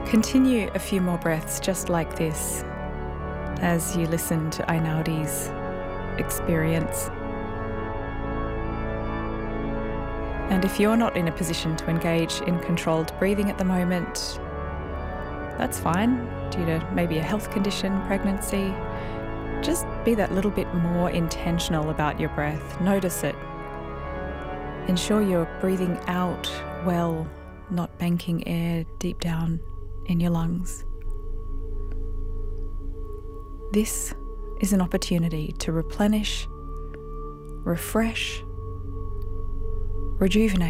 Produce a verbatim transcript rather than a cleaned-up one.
Continue a few more breaths just like this as you listen to Ainaudi's experience. And if you're not in a position to engage in controlled breathing at the moment, that's fine, due to maybe a health condition, pregnancy. Just be that little bit more intentional about your breath. Notice it. Ensure you're breathing out well, not banking air deep down in your lungs. This is an opportunity to replenish, refresh, rejuvenate,